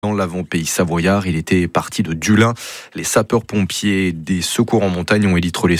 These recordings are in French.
Dans l'avant-pays savoyard, il était parti de Dulin. Les sapeurs-pompiers des secours en montagne ont élitroyé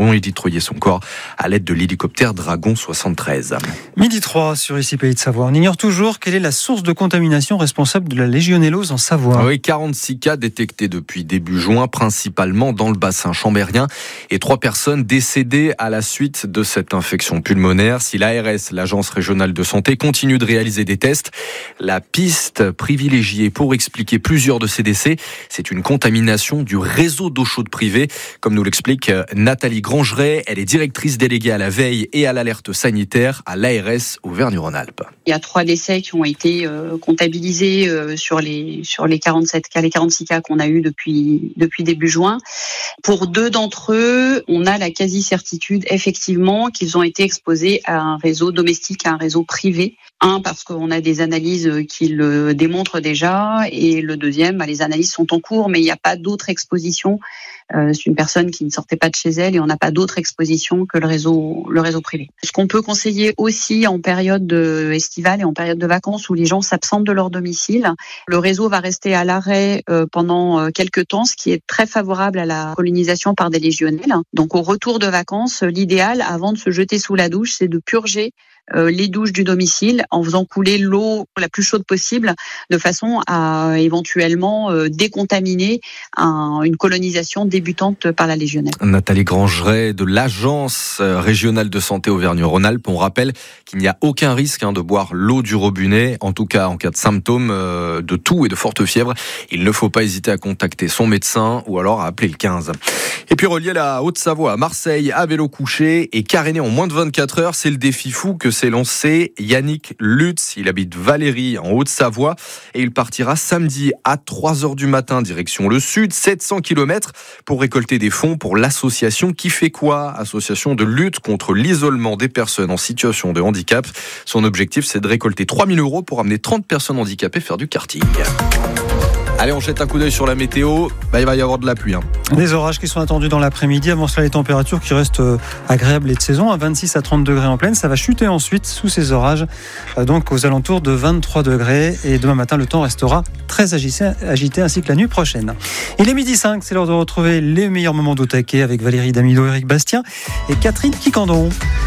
son corps à l'aide de l'hélicoptère Dragon 73. 12h03 sur Ici Pays de Savoie. On ignore toujours quelle est la source de contamination responsable de la légionellose en Savoie. Oui, 46 cas détectés depuis début juin, principalement dans le bassin chambérien, et 3 personnes décédées à la suite de cette infection pulmonaire. Si l'ARS, l'Agence régionale de santé, continue de réaliser des tests, la piste privilégiée pour expliquer plusieurs de ces décès, c'est une contamination du réseau d'eau chaude privée, comme nous l'explique Nathalie Grangeret. Elle est directrice déléguée à la veille et à l'alerte sanitaire à l'ARS Auvergne-Rhône-Alpes. Il y a 3 décès qui ont été comptabilisés sur les 47 cas, les 46 cas qu'on a eu depuis début juin. Pour 2 d'entre eux, on a la quasi-certitude effectivement qu'ils ont été exposés à un réseau domestique, à un réseau privé. Parce qu'on a des analyses qui le démontrent déjà, et le deuxième, les analyses sont en cours, mais il n'y a pas d'autre exposition. C'est une personne qui ne sortait pas de chez elle et on n'a pas d'autre exposition que le réseau privé. Ce qu'on peut conseiller aussi en période estivale et en période de vacances où les gens s'absentent de leur domicile, le réseau va rester à l'arrêt pendant quelques temps, ce qui est très favorable à la colonisation par des légionnaires. Donc au retour de vacances, l'idéal, avant de se jeter sous la douche, c'est de purger les douches du domicile en faisant couler l'eau la plus chaude possible de façon à éventuellement décontaminer une colonisation débutante par la légionnaire. Nathalie Grangeret de l'Agence régionale de santé Auvergne-Rhône-Alpes. On rappelle qu'il n'y a aucun risque de boire l'eau du robinet, en tout cas en cas de symptômes de toux et de forte fièvre. Il ne faut pas hésiter à contacter son médecin ou alors à appeler le 15. Et puis relié la Haute-Savoie à Marseille à vélo couché et caréné en moins de 24 heures, c'est le défi fou que s'est lancé Yannick Lutz. Il habite Valérie en Haute-Savoie et il partira samedi à 3h du matin direction le sud, 700 km pour récolter des fonds pour l'association Qui fait quoi, association de lutte contre l'isolement des personnes en situation de handicap. Son objectif, c'est de récolter 3 000 € pour amener 30 personnes handicapées faire du karting. Allez, on jette un coup d'œil sur la météo. Il va y avoir de la pluie. Des orages qui sont attendus dans l'après-midi. Avant cela, les températures qui restent agréables et de saison, à 26 à 30 degrés en pleine. Ça va chuter ensuite sous ces orages, donc aux alentours de 23 degrés. Et demain matin, le temps restera très agité ainsi que la nuit prochaine. Il est 12h05, c'est l'heure de retrouver les meilleurs moments d'Au Taquet avec Valérie Damido, Eric Bastien et Catherine Quiquendon.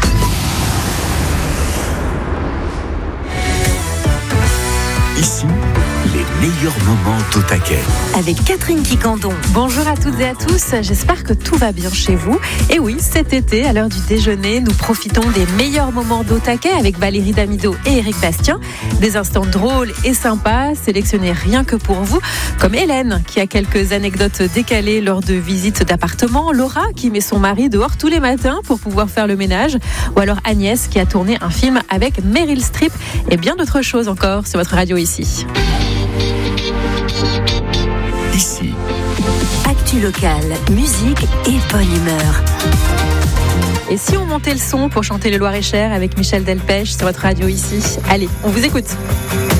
Ici, les meilleurs moments d'Au Taquet. Avec Catherine Quiquendon. Bonjour à toutes et à tous, j'espère que tout va bien chez vous. Et oui, cet été, à l'heure du déjeuner, nous profitons des meilleurs moments d'Au Taquet avec Valérie Damido et Eric Bastien. Des instants drôles et sympas, sélectionnés rien que pour vous, comme Hélène, qui a quelques anecdotes décalées lors de visites d'appartements, Laura, qui met son mari dehors tous les matins pour pouvoir faire le ménage, ou alors Agnès, qui a tourné un film avec Meryl Streep, et bien d'autres choses encore sur votre radio ici. Ici. Actu locale, musique et bonne humeur. Et si on montait le son pour chanter le Loir-et-Cher avec Michel Delpech sur votre radio ici? Allez, on vous écoute.